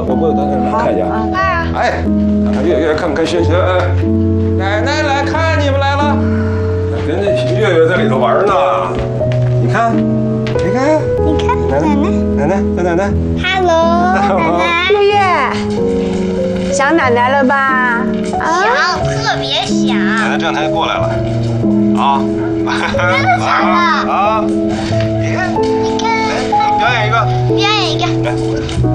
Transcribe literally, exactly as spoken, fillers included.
伯伯来看一下。哎，看月月，看看轩轩。奶奶来看你们来了，跟这月月在里头玩呢。你看，你看， 你看，奶奶， 奶奶，奶奶奶。 Hello， 奶奶。 月月，想奶奶了吧？ 想，特别想。 奶奶这两天过来了。啊。 真的假的？ 啊。你看， 你看， 来，表演一个。 表演一个。 来。